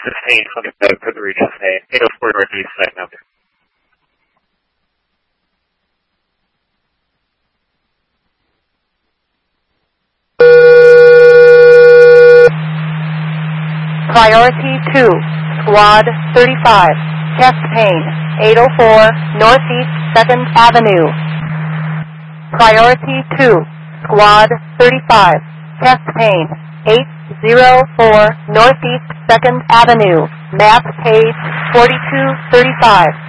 sustained from the could reach us 804 Northeast, second number. Priority 2, Squad 35, chest pain, 804 Northeast 2nd Avenue. Priority 2, Squad 35, chest pain, 804 Northeast 2nd Avenue, map page 4235.